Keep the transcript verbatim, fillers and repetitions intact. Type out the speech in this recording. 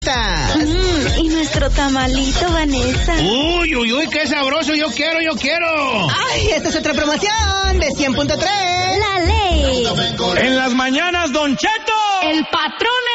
Mm, y nuestro tamalito, Vanessa. Uy, uy, uy, qué sabroso, yo quiero, yo quiero. Ay, esta es otra promoción de cien punto tres. La ley. En las mañanas, Don Cheto. El patrón